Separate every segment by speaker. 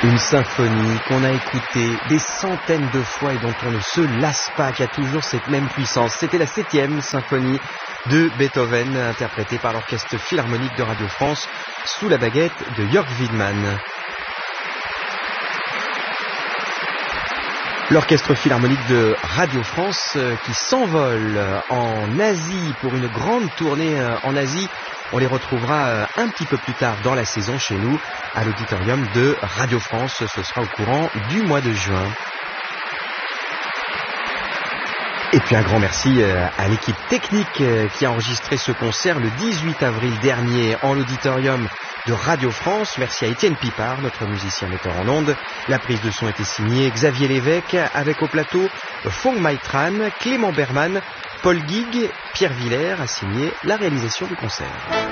Speaker 1: Une symphonie qu'on a écoutée des centaines de fois et dont on ne se lasse pas, qui a toujours cette même puissance. C'était la 7e symphonie de Beethoven, interprétée par l'Orchestre Philharmonique de Radio France sous la baguette de Jörg Widmann. L'Orchestre Philharmonique de Radio France qui s'envole en Asie pour une grande tournée en Asie. On les retrouvera un petit peu plus tard dans la saison chez nous à l'auditorium de Radio France. Ce sera au courant du mois de juin. Et puis un grand merci à l'équipe technique qui a enregistré ce concert le 18 avril dernier en l'auditorium de Radio France. Merci à Étienne Pipard, notre musicien metteur en ondes. La prise de son était signée Xavier Lévesque, avec au plateau Fong Maitran, Clément Berman, Paul Guig, Pierre Villers a signé la réalisation du concert.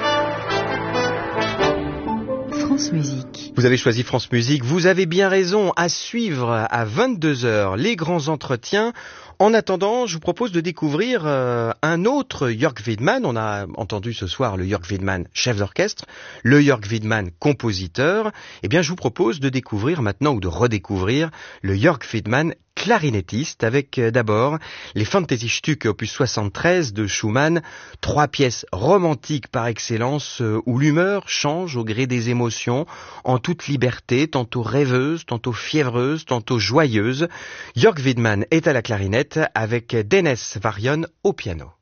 Speaker 2: France Musique.
Speaker 1: Vous avez choisi France Musique, vous avez bien raison. À suivre à 22h les grands entretiens. En attendant, je vous propose de découvrir un autre Jörg Widmann. On a entendu ce soir le Jörg Widmann chef d'orchestre, le Jörg Widmann compositeur. Eh bien, je vous propose de découvrir maintenant ou de redécouvrir le Jörg Widmann clarinettiste avec d'abord les Fantasiestücke opus 73 de Schumann, 3 pièces romantiques par excellence où l'humeur change au gré des émotions en toute liberté, tantôt rêveuse, tantôt fiévreuse, tantôt joyeuse. Jörg Widmann est à la clarinette avec Dennis Varian au piano.